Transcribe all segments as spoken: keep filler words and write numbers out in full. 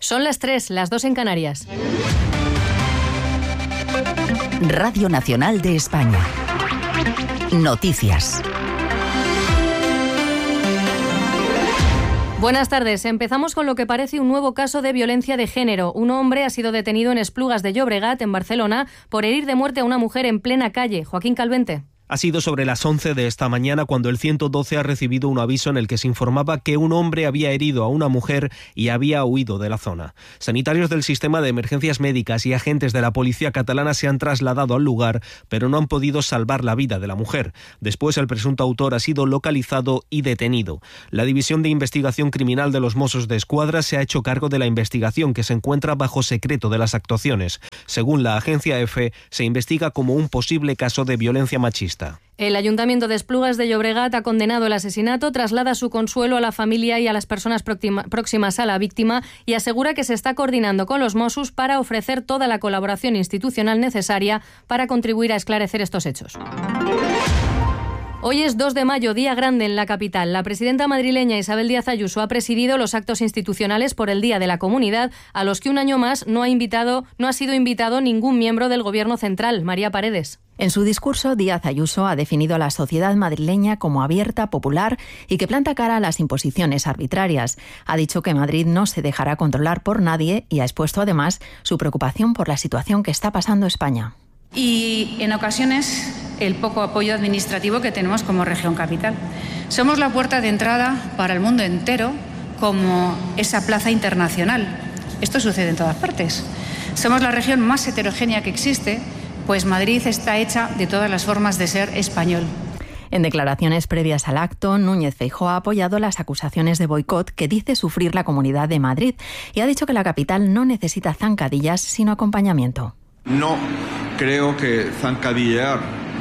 Son las tres, las dos en Canarias. Radio Nacional de España. Noticias. Buenas tardes. Empezamos con lo que parece un nuevo caso de violencia de género. Un hombre ha sido detenido en Esplugas de Llobregat, en Barcelona, por herir de muerte a una mujer en plena calle. Joaquín Calvente. Ha sido sobre las once de esta mañana cuando el ciento doce ha recibido un aviso en el que se informaba que un hombre había herido a una mujer y había huido de la zona. Sanitarios del sistema de emergencias médicas y agentes de la policía catalana se han trasladado al lugar, pero no han podido salvar la vida de la mujer. Después, el presunto autor ha sido localizado y detenido. La División de Investigación Criminal de los Mossos de Escuadra se ha hecho cargo de la investigación, que se encuentra bajo secreto de las actuaciones. Según la agencia EFE, se investiga como un posible caso de violencia machista. El Ayuntamiento de Esplugas de Llobregat ha condenado el asesinato, traslada su consuelo a la familia y a las personas próximas a la víctima y asegura que se está coordinando con los Mossos para ofrecer toda la colaboración institucional necesaria para contribuir a esclarecer estos hechos. Hoy es dos de mayo, día grande en la capital. La presidenta madrileña Isabel Díaz Ayuso ha presidido los actos institucionales por el Día de la Comunidad, a los que un año más no ha invitado, no ha sido invitado ningún miembro del Gobierno central. María Paredes. En su discurso, Díaz Ayuso ha definido a la sociedad madrileña como abierta, popular y que planta cara a las imposiciones arbitrarias. Ha dicho que Madrid no se dejará controlar por nadie y ha expuesto además su preocupación por la situación que está pasando España. Y en ocasiones el poco apoyo administrativo que tenemos como región capital. Somos la puerta de entrada para el mundo entero como esa plaza internacional. Esto sucede en todas partes. Somos la región más heterogénea que existe, pues Madrid está hecha de todas las formas de ser español. En declaraciones previas al acto, Núñez Feijóo ha apoyado las acusaciones de boicot que dice sufrir la Comunidad de Madrid y ha dicho que la capital no necesita zancadillas, sino acompañamiento. No creo que zancadillear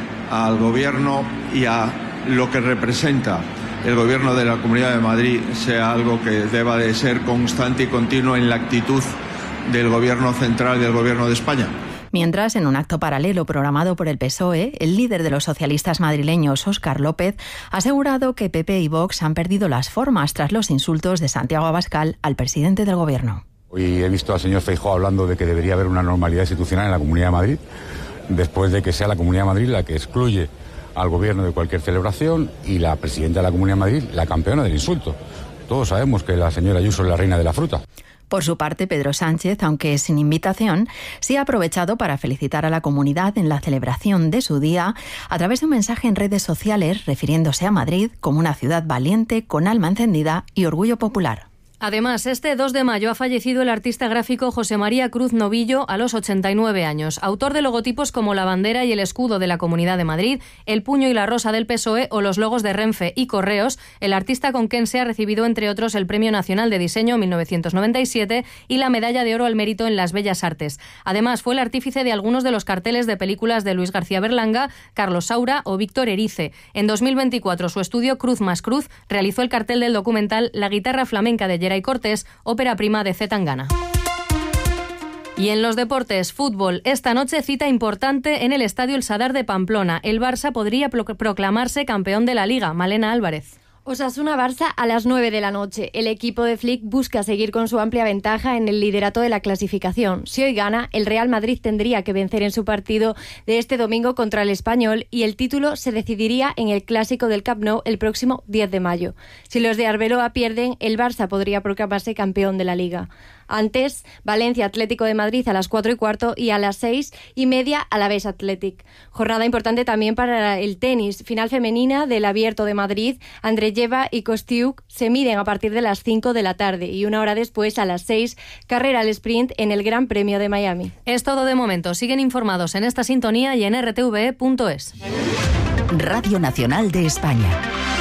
al Gobierno y a lo que representa el Gobierno de la Comunidad de Madrid sea algo que deba de ser constante y continuo en la actitud del Gobierno central y del Gobierno de España. Mientras, en un acto paralelo programado por el P S O E, el líder de los socialistas madrileños, Óscar López, ha asegurado que P P y Vox han perdido las formas tras los insultos de Santiago Abascal al presidente del Gobierno. Hoy he visto al señor Feijóo hablando de que debería haber una normalidad institucional en la Comunidad de Madrid, después de que sea la Comunidad de Madrid la que excluye al Gobierno de cualquier celebración y la presidenta de la Comunidad de Madrid la campeona del insulto. Todos sabemos que la señora Ayuso es la reina de la fruta. Por su parte, Pedro Sánchez, aunque sin invitación, sí ha aprovechado para felicitar a la comunidad en la celebración de su día a través de un mensaje en redes sociales refiriéndose a Madrid como una ciudad valiente, con alma encendida y orgullo popular. Además, este dos de mayo ha fallecido el artista gráfico José María Cruz Novillo a los ochenta y nueve años, autor de logotipos como la bandera y el escudo de la Comunidad de Madrid, el puño y la rosa del P S O E o los logos de Renfe y Correos. El artista conquense ha recibido, entre otros, el Premio Nacional de Diseño mil novecientos noventa y siete y la Medalla de Oro al Mérito en las Bellas Artes. Además, fue el artífice de algunos de los carteles de películas de Luis García Berlanga, Carlos Saura o Víctor Erice. En dos mil veinticuatro, su estudio Cruz más Cruz realizó el cartel del documental La guitarra flamenca de Geray Cortés, ópera prima de C. Tangana. Y en los deportes, fútbol. Esta noche cita importante en el Estadio El Sadar de Pamplona. El Barça podría proclamarse campeón de la Liga. Malena Álvarez. Osasuna-Barça a las nueve de la noche. El equipo de Flick busca seguir con su amplia ventaja en el liderato de la clasificación. Si hoy gana, el Real Madrid tendría que vencer en su partido de este domingo contra el Español y el título se decidiría en el Clásico del Camp Nou el próximo diez de mayo. Si los de Arbeloa pierden, el Barça podría proclamarse campeón de la Liga. Antes, Valencia Atlético de Madrid a las cuatro y cuarto y a las seis y media Alavés Athletic. Jornada importante también para el tenis. Final femenina del Abierto de Madrid. Andreyeva y Kostiuk se miden a partir de las cinco de la tarde y una hora después, a las seis, carrera al sprint en el Gran Premio de Miami. Es todo de momento. Siguen informados en esta sintonía y en r t v e punto es. Radio Nacional de España.